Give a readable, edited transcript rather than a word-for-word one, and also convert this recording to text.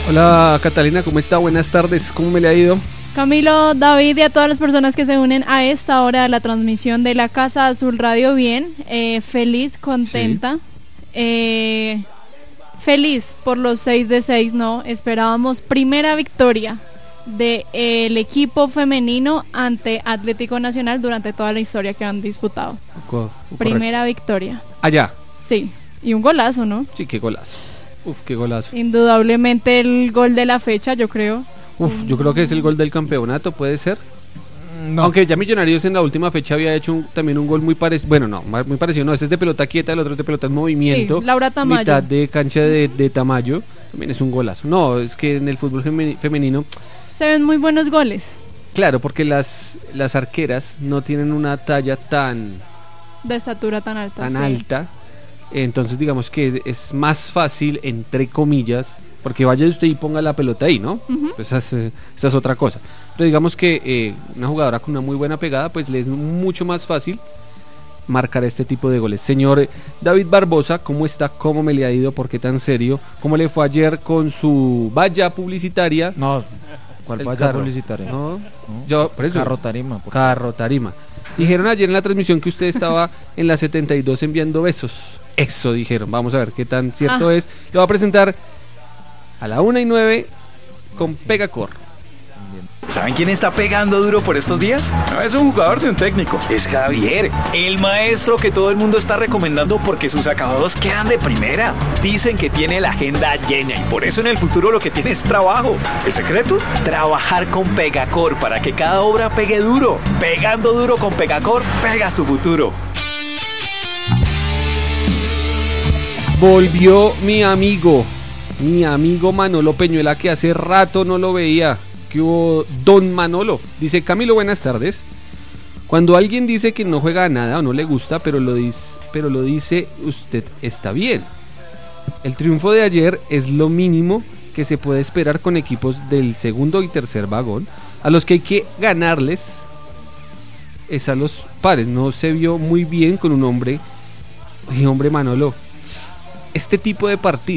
Hola Catalina, ¿cómo está? Buenas tardes, ¿cómo me le ha ido? Camilo, David y a todas las personas que se unen a esta hora de la transmisión de la Casa Azul Radio bien, feliz, contenta, sí. Feliz por los 6 de 6, ¿no? Esperábamos primera victoria del equipo femenino ante Atlético Nacional durante toda la historia que han disputado. Primera victoria. Allá. Sí, y un golazo, ¿no? Sí, qué golazo. Uf, qué golazo. Indudablemente el gol de la fecha, yo creo. Yo creo que es el gol del campeonato, ¿puede ser? No. Aunque ya Millonarios en la última fecha había hecho también un gol muy parecido. Bueno, no, muy parecido. No, ese es de pelota quieta, el otro es de pelota en movimiento. Sí, Laura Tamayo. Mitad de cancha de Tamayo. También es un golazo. No, es que en el fútbol femenino se ven muy buenos goles. Claro, porque las arqueras no tienen una talla de estatura tan alta. Tan alta. Entonces digamos que es más fácil, entre comillas, porque vaya usted y ponga la pelota ahí, ¿no? Uh-huh. Pues esa es otra cosa. Pero digamos que una jugadora con una muy buena pegada, pues le es mucho más fácil marcar este tipo de goles. Señor David Barbosa, ¿cómo está? ¿Cómo me le ha ido? ¿Por qué tan serio? ¿Cómo le fue ayer con su valla publicitaria? No, ¿cuál valla publicitaria? No, yo, por eso. Carro Tarima. Dijeron ayer en la transmisión que usted estaba en la 72 enviando besos. Eso dijeron. Vamos a ver qué tan cierto es. Lo va a presentar a la 1:09 con Pegacor. ¿Saben quién está pegando duro por estos días? No es un jugador de un técnico, es Javier, el maestro que todo el mundo está recomendando porque sus acabados quedan de primera. Dicen que tiene la agenda llena y por eso en el futuro lo que tiene es trabajo. ¿El secreto? Trabajar con Pegacor para que cada obra pegue duro. Pegando duro con Pegacor, pegas tu futuro. Volvió mi amigo Manolo Peñuela, que hace rato no lo veía. Que hubo Don Manolo. Dice: Camilo, buenas tardes. Cuando alguien dice que no juega a nada o no le gusta, pero lo dice, usted está bien. El triunfo de ayer es lo mínimo que se puede esperar con equipos del segundo y tercer vagón, a los que hay que ganarles es a los pares. No se vio muy bien con un hombre. Manolo, este tipo de partidos